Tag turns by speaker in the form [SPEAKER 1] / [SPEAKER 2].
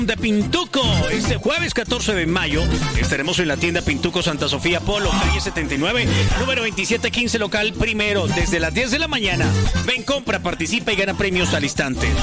[SPEAKER 1] de Pintuco. Este jueves 14 de mayo estaremos en la tienda Pintuco Santa Sofía Polo, calle 79, número 2715, local primero, desde las 10 de la mañana. Ven, compra, participa y gana premios al instante.